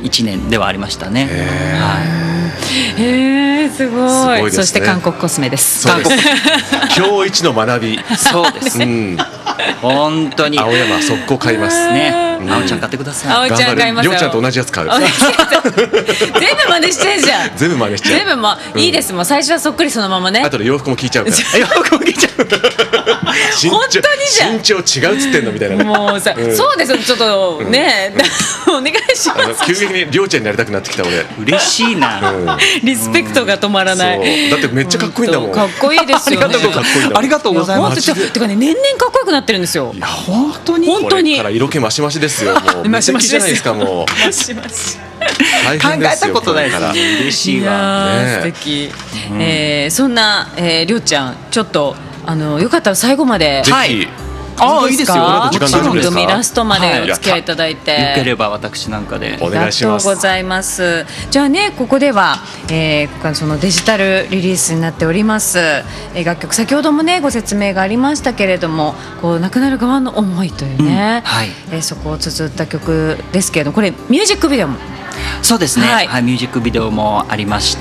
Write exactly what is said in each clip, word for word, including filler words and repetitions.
いちねんではありましたね。 へー、すごい。 すごいですね。 そして韓国コスメです。 そうです今日一の学び。 そうですね、うん、本当に青山速攻買いますね。青ちゃん買ってください。 青ちゃん買いますよ。 りょうちゃんと同じやつ買う。 全部真似してんじゃん。 全部真似しちゃう。 全部まあいいです。もう最初はそっくりそのままね。 あとで洋服も聞いちゃうから。 洋服も聞いちゃう。 本当にじゃん。 身長違うっつってんのみたいな。 もうさ、そうですよ。ちょっとね、お願いします。 急激にりょうちゃんになりたくなってきた俺。 嬉しいな。 リスペクトが止まらない。 だってめっちゃかっこいいんだもん。 かっこいいですよね。 ありがとうございます。 てかね、年々かっこよくなってるんですよ。 いや本当に本当に。 これから色気増し増しですよ。もう増し増しじゃないですかもう。 増し増し。 考えたことないです。嬉しいわ。 素敵。えそんなりょうちゃん、ちょっとあのよかったら最後まで。 ぜひ。 ああいいですよ。 時間大丈夫ですか。 番組ラストまでお付き合いいただいて、 よければ私なんかでお願いします。 ありがとうございます。じゃあね、ここでは、えー、ここからそのデジタルリリースになっております、えー、楽曲、先ほどもねご説明がありましたけれども、こう亡くなる側の思いというね、うん、はい、えー、そこを綴った曲ですけれども、これミュージックビデオも。 そうですね、 はいはい、ミュージックビデオもありまして、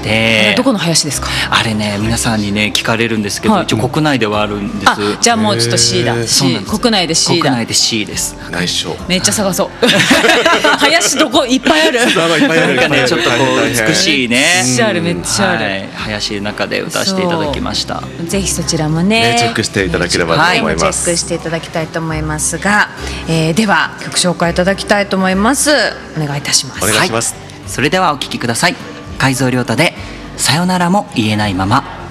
どこの林ですか。 あれね、皆さんにね聞かれるんですけど、はい、一応国内ではあるんです。 あ、じゃあもうちょっと C だ。C、国内で C だ。 国内で C です。 内緒。 めっちゃ探そう。林どこいっぱいある。 いっぱいある。 なんかね、ちょっとこう美しいね。 めっちゃある、めっちゃある。はい、 林の中で歌わせていただきました。 ぜひそちらもね、 ねチェックしていただければと思います。はい、 チェックしていただきたいと思いますが、えー、では曲紹介いただきたいと思います。お願いいたします。 お願いします。 はい、それではお聴きください。海蔵亮太でさよならも言えないまま。